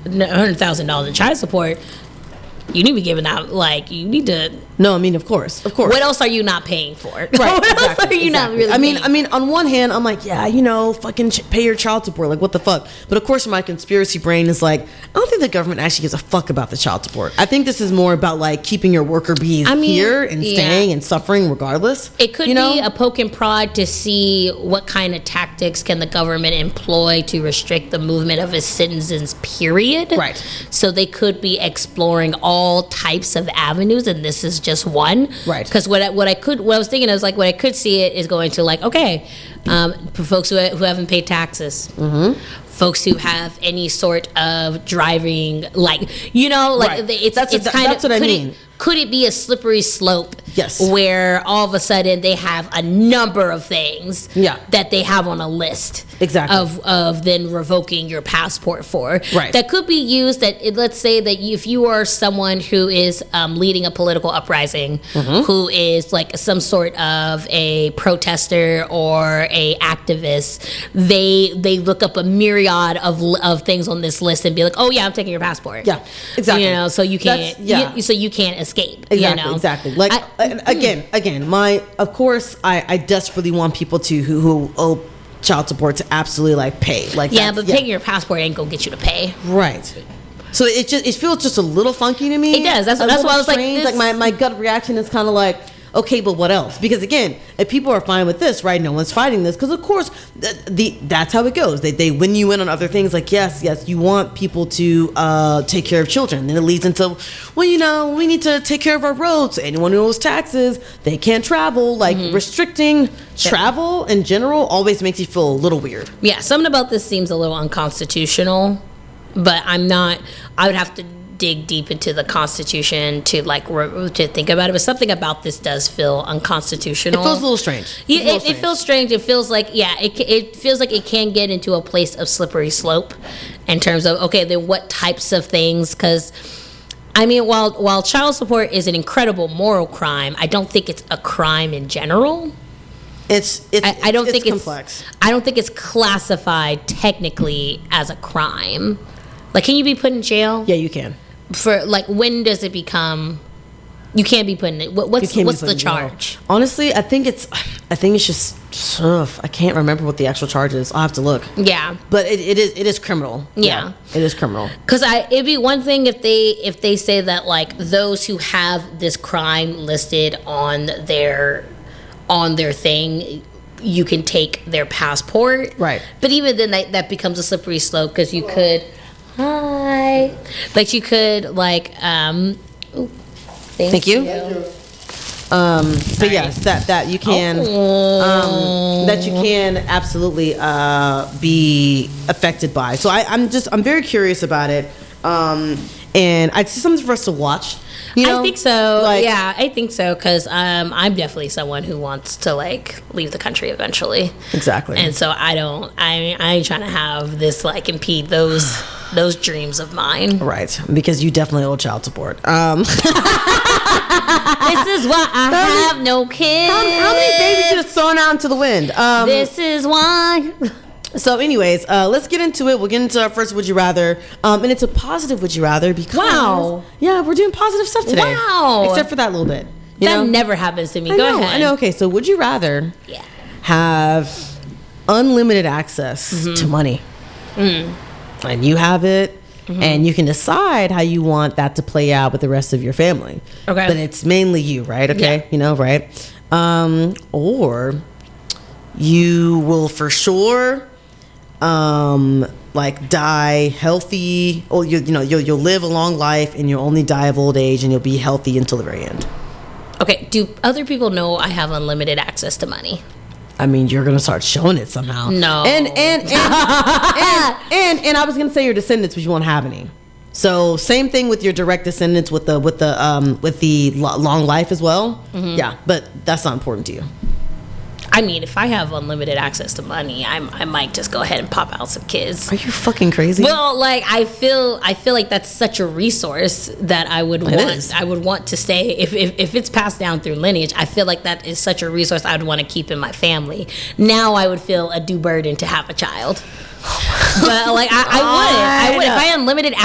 $100,000 in child support, you need to be giving out, like, you need to. No, I mean, of course. What else are you not paying for? Right. What else are you not really paying I mean, on one hand, I'm like, yeah, fucking pay your child support. Like, what the fuck? But of course, my conspiracy brain is like, I don't think the government actually gives a fuck about the child support. I think this is more about, like, keeping your worker bees here and staying and suffering regardless. It could be a poke and prod to see what kind of tactics can the government employ to restrict the movement of its citizens, period. Right. So they could be exploring all types of avenues, and this is just one. Right. Because what I was thinking, I was like, what I could see it is going to, like, okay, for folks who haven't paid taxes, folks who have any sort of driving, like, Right. That's what I mean. Could it be a slippery slope? Yes. Where all of a sudden they have a number of things that they have on a list. Exactly. Of then revoking your passport for. Right. That could be used let's say that if you are someone who is leading a political uprising, who is like some sort of a protester or a activist, they look up a myriad of things on this list and be like, oh yeah, I'm taking your passport. Yeah, exactly. So you can't so you can't escape. Exactly. Like, of course, I desperately want people who owe child support to absolutely, like, pay. Like, taking your passport ain't gonna get you to pay. Right. So it feels just a little funky to me. It does. That's why I was strange. Like my gut reaction is kind of like, okay, but what else? Because again, if people are fine with this, right? No one's fighting this, because of course, that's how it goes. They win you in on other things. Like, yes, you want people to take care of children. Then it leads into, well, we need to take care of our roads. Anyone who owes taxes, they can't travel. Like, restricting travel in general always makes you feel a little weird. Yeah, something about this seems a little unconstitutional, but I would have to dig deep into the Constitution to think about it, but something about this does feel unconstitutional. It feels a little strange. It feels strange. It feels like it feels like it can get into a place of slippery slope in terms of, okay, then what types of things? Because I mean, while child support is an incredible moral crime, I don't think it's a crime in general. I don't think it's complex. I don't think it's classified technically as a crime. Like, can you be put in jail? Yeah, you can. For, like, when does it become? You can't be put in it. What's the charge? Honestly, I think it's just. I can't remember what the actual charge is. I'll have to look. Yeah, but it is criminal. Yeah, it is criminal. Because it'd be one thing if they say that, like, those who have this crime listed on their thing, you can take their passport. Right. But even then, that becomes a slippery slope, because you could. Hi. Like, you could, like, thank you. But yes, that you can, that you can absolutely be affected by. So I'm very curious about it, and I'd see something for us to watch. I think so. I think so, because I'm definitely someone who wants to, like, leave the country eventually. Exactly. And so I ain't trying to have this, like, impede those dreams of mine. Right, because you definitely owe child support. This is why I have no kids. How many babies you just thrown out into the wind? This is why. So anyways, let's get into it. We'll get into our first Would You Rather. And it's a positive Would You Rather because... Yeah, we're doing positive stuff today. Wow. Except for that little bit. That never happens to me. Go ahead. I know. Okay, so would you rather have unlimited access to money? And you have it, and you can decide how you want that to play out with the rest of your family. Okay. But it's mainly you, right? Okay. Yeah. Right? Or you will for sure... like die healthy, or you'll live a long life and you'll only die of old age and you'll be healthy until the very end. Okay, do other people know I have unlimited access to money? I mean, you're gonna start showing it somehow. No. And I was gonna say your descendants, but you won't have any. So same thing with your direct descendants with the long life as well. Yeah, but that's not important to you. I mean, if I have unlimited access to money, I might just go ahead and pop out some kids. Are you fucking crazy? Well, like, I feel like that's such a resource that I would want to stay. If it's passed down through lineage, I feel like that is such a resource I would want to keep in my family. Now I would feel a due burden to have a child. But like I would if I had unlimited